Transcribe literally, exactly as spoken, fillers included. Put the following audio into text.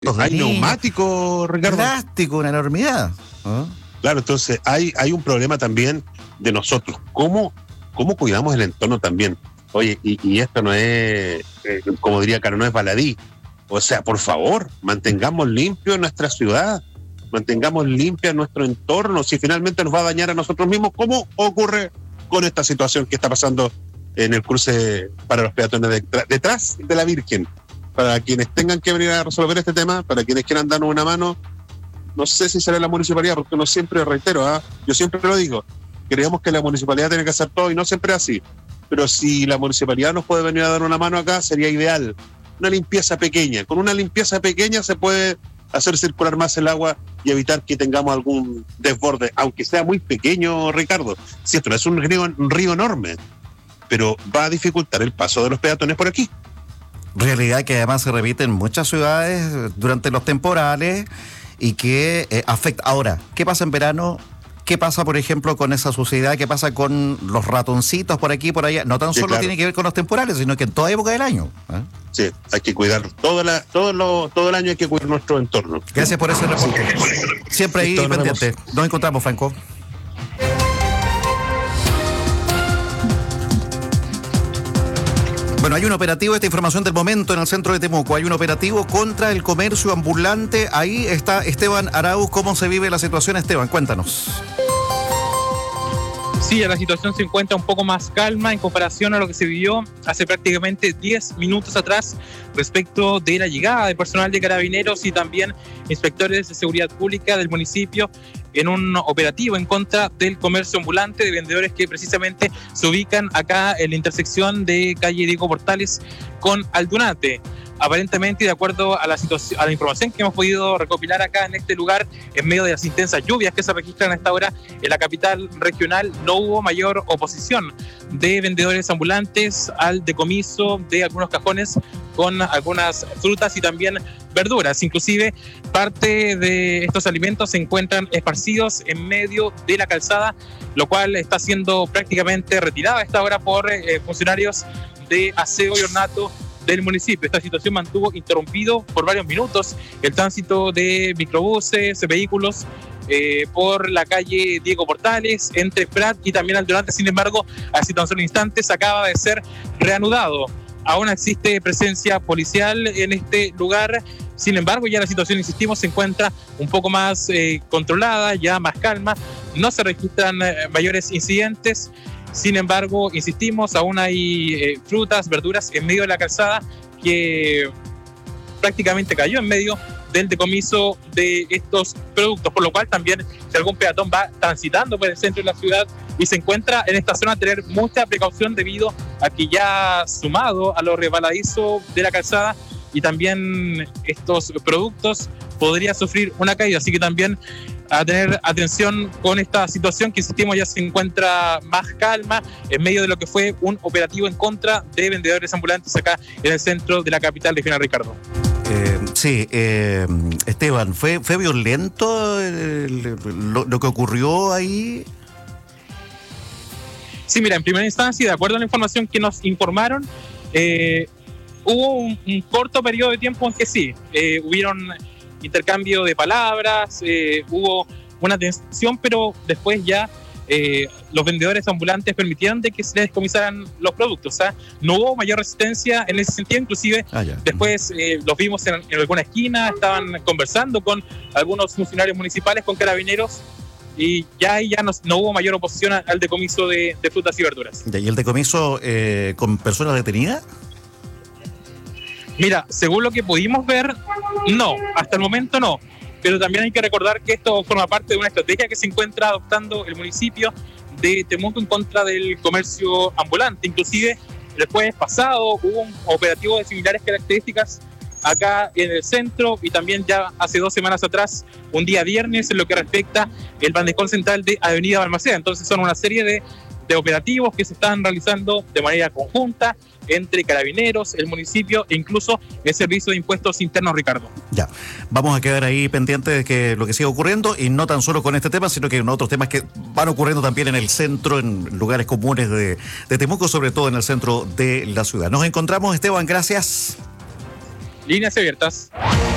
hay neumáticos, Ricardo. Plástico, una enormidad. ¿Ah? Claro, entonces hay, hay un problema también de nosotros. ¿Cómo, cómo cuidamos el entorno también? Oye, y, y esto no es, eh, como diría Caro, no es baladí. O sea, por favor, mantengamos limpio nuestra ciudad, mantengamos limpia nuestro entorno. Si finalmente nos va a dañar a nosotros mismos, ¿cómo ocurre con esta situación que está pasando en el cruce para los peatones de, detrás de la Virgen? Para quienes tengan que venir a resolver este tema, para quienes quieran darnos una mano, no sé si será la municipalidad, porque no siempre, reitero, ¿eh? yo siempre lo digo, creemos que la municipalidad tiene que hacer todo y no siempre es así. Pero si la municipalidad nos puede venir a dar una mano acá, sería ideal. Una limpieza pequeña. Con una limpieza pequeña se puede hacer circular más el agua y evitar que tengamos algún desborde, aunque sea muy pequeño, Ricardo. Si esto no es un río, un río enorme, pero va a dificultar el paso de los peatones por aquí. Realidad que además se repite en muchas ciudades durante los temporales y que eh, afecta. Ahora, ¿qué pasa en verano? ¿Qué pasa, por ejemplo, con esa suciedad? ¿Qué pasa con los ratoncitos por aquí y por allá? No tan Sí, solo claro. tiene que ver con los temporales, sino que en toda época del año. ¿eh? Sí, hay que cuidar todo, la, todo, lo, todo el año, hay que cuidar nuestro entorno. Gracias por ese reporte. Siempre ahí Listo, nos pendiente. vemos. Nos encontramos, Franco. Bueno, hay un operativo, esta información del momento en el centro de Temuco. Hay un operativo contra el comercio ambulante. Ahí está Esteban Arauz. ¿Cómo se vive la situación, Esteban? Cuéntanos. Sí, la situación se encuentra un poco más calma en comparación a lo que se vivió hace prácticamente diez minutos atrás respecto de la llegada de personal de carabineros y también inspectores de seguridad pública del municipio en un operativo en contra del comercio ambulante de vendedores que precisamente se ubican acá en la intersección de calle Diego Portales con Aldunate. Aparentemente, de acuerdo a la situación, a la información que hemos podido recopilar acá en este lugar, en medio de las intensas lluvias que se registran a esta hora en la capital regional, no hubo mayor oposición de vendedores ambulantes al decomiso de algunos cajones con algunas frutas y también verduras. Inclusive, parte de estos alimentos se encuentran esparcidos en medio de la calzada, lo cual está siendo prácticamente retirado a esta hora por eh, funcionarios de aseo y ornato del municipio. Esta situación mantuvo interrumpido por varios minutos el tránsito de microbuses, vehículos eh, por la calle Diego Portales, entre Prat y también Aldunate. Sin embargo, hace tan solo instantes acaba de ser reanudado. Aún existe presencia policial en este lugar. Sin embargo, ya la situación, insistimos, se encuentra un poco más eh, controlada, ya más calma. No se registran eh, mayores incidentes. Sin embargo, insistimos, aún hay eh, frutas, verduras en medio de la calzada que prácticamente cayó en medio del decomiso de estos productos, por lo cual también si algún peatón va transitando por el centro de la ciudad y se encuentra en esta zona, tener mucha precaución debido a que ya sumado a lo resbaladizo de la calzada y también estos productos podría sufrir una caída, así que también a tener atención con esta situación que, insistimos, ya se encuentra más calma en medio de lo que fue un operativo en contra de vendedores ambulantes acá en el centro de la capital regional, Ricardo. Eh, sí, eh, Esteban, ¿fue, fue violento el, lo, lo que ocurrió ahí? Sí, mira, en primera instancia, de acuerdo a la información que nos informaron, eh, hubo un, un corto periodo de tiempo en que sí, eh, hubieron intercambio de palabras, eh, hubo una tensión, pero después ya eh, los vendedores ambulantes permitieron de que se les descomisaran los productos. O sea, no hubo mayor resistencia en ese sentido. Inclusive Ah, ya. después eh, los vimos en, en alguna esquina, estaban conversando con algunos funcionarios municipales, con carabineros, y ya ahí ya no, no hubo mayor oposición al decomiso de, de frutas y verduras. ¿Y el decomiso eh, con personas detenidas? Mira, según lo que pudimos ver, no, hasta el momento no. Pero también hay que recordar que esto forma parte de una estrategia que se encuentra adoptando el municipio de Temuco en contra del comercio ambulante. Inclusive, el jueves pasado hubo un operativo de similares características acá en el centro y también ya hace dos semanas atrás, un día viernes, en lo que respecta el bandejón central de Avenida Balmaceda. Entonces son una serie de, de operativos que se están realizando de manera conjunta entre carabineros, el municipio e incluso el Servicio de Impuestos Internos, Ricardo. Ya, vamos a quedar ahí pendientes de que lo que siga ocurriendo, y no tan solo con este tema, sino que en otros temas que van ocurriendo también en el centro, en lugares comunes de, de Temuco, sobre todo en el centro de la ciudad. Nos encontramos, Esteban, gracias. Líneas abiertas.